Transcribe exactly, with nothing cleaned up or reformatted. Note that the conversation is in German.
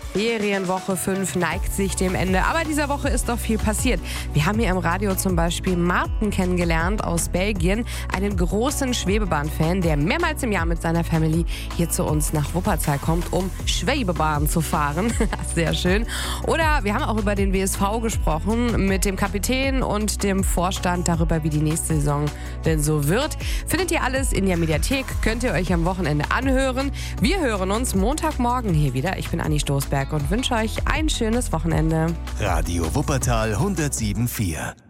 Ferienwoche fünf neigt sich dem Ende, aber dieser Woche ist doch viel passiert. Wir haben hier im Radio zum Beispiel Martin kennengelernt aus Belgien, einen großen Schwebebahn-Fan, der mehrmals im Jahr mit seiner Family hier zu uns nach Wuppertal kommt, um Schwebebahn zu fahren. Sehr schön. Oder wir haben auch über den W S V gesprochen, mit dem Kapitän und dem Vorstand darüber, wie die nächste Saison denn so wird. Findet ihr alles in der Mediathek, könnt ihr euch am Wochenende anhören. Wir hören uns Montagmorgen hier wieder. Ich bin Anni Stoßberg und wünsche euch ein schönes Wochenende. Radio Wuppertal hundertsieben Komma vier.